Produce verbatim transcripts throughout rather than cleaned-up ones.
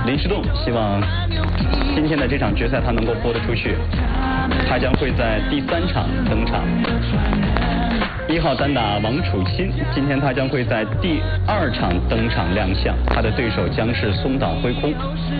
林诗栋希望今天的这场决赛他能够播得出去，他将会在第三场登场。一号单打王楚钦，今天他将会在第二场登场亮相，他的对手将是松岛辉空。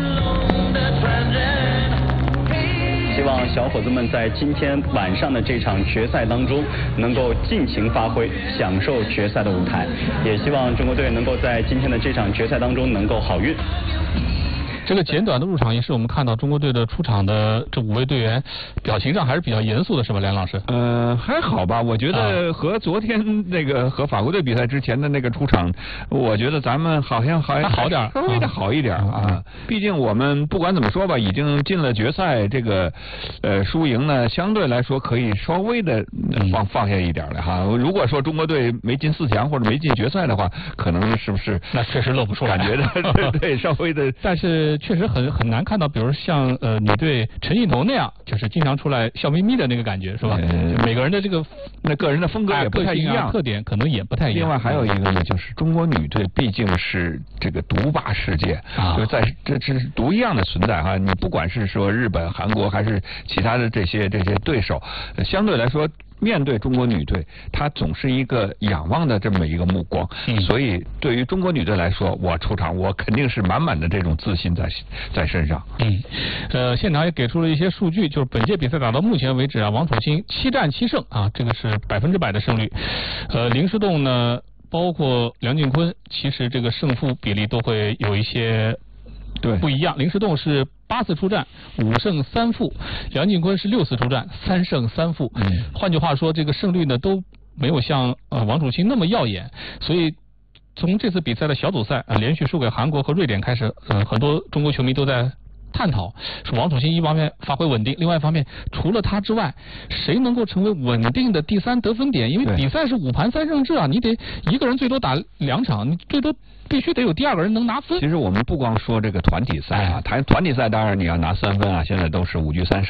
希望小伙子们在今天晚上的这场决赛当中能够尽情发挥，享受决赛的舞台。也希望中国队能够在今天的这场决赛当中能够好运。 这个简短的入场仪式，我们看到中国队的出场的这五位队员表情上还是比较严肃的，是吧，梁老师？ 呃，还好吧，我觉得和昨天那个和法国队比赛之前的那个出场，我觉得咱们好像还还好点， 稍微的好一点啊。毕竟我们不管怎么说吧，已经进了决赛，这个呃输赢呢，相对来说可以稍微的放放下一点了哈。如果说中国队没进四强或者没进决赛的话，可能是不是那确实露不出来， 感觉的对对稍微的， 但是。确实很很难看到，比如像呃女队陈艺彤那样，就是经常出来笑眯眯的那个感觉，是吧？嗯、每个人的这个那个人的风格也不太一样， 啊、特点可能也不太一样。 另外还有一个呢，就是中国女队毕竟是这个独霸世界，啊、就是在这这是独一样的存在哈。你不管是说日本、韩国还是其他的这些这些对手，相对来说。面对中国女队，她总是一个仰望的这么一个目光，嗯、所以对于中国女队来说，我出场我肯定是满满的这种自信在在身上。 嗯，呃，现场也给出了一些数据，就是本届比赛打到目前为止啊，王楚钦七战七胜啊，这个是百分之百的胜率。呃，林诗栋呢，包括梁靖昆，其实这个胜负比例都会有一些对不一样。林诗栋是八次出战，五胜三负；梁靖昆是六次出战，三胜三负。嗯，换句话说，这个胜率呢都没有像呃王楚钦那么耀眼，所以从这次比赛的小组赛啊、呃、连续输给韩国和瑞典开始，呃，很多中国球迷都在探讨，说王楚钦一方面发挥稳定，另外一方面除了他之外，谁能够成为稳定的第三得分点？因为比赛是五盘三胜制啊，你得一个人最多打两场，你最多必须得有第二个人能拿分。 其实我们不光说这个团体赛啊，团团体赛当然你要拿三分啊，现在都是五局三胜。